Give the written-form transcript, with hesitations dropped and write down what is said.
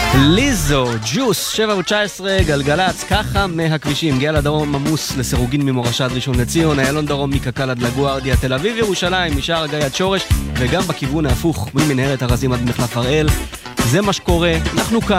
ליזו, ג'וס, 7:19, גלגלץ, ככה מהכבישים. גאה לדרום עמוס לסירוגין ממורשה עד ראשון לציון, איילון דרום מקקל עד לגוארדיה, תל אביב ירושלים, משער הגיא עד שורש, וגם בכיוון ההפוך, ממנהרת הרזים עד מחלף הראל. זה מה שקורה, אנחנו כאן.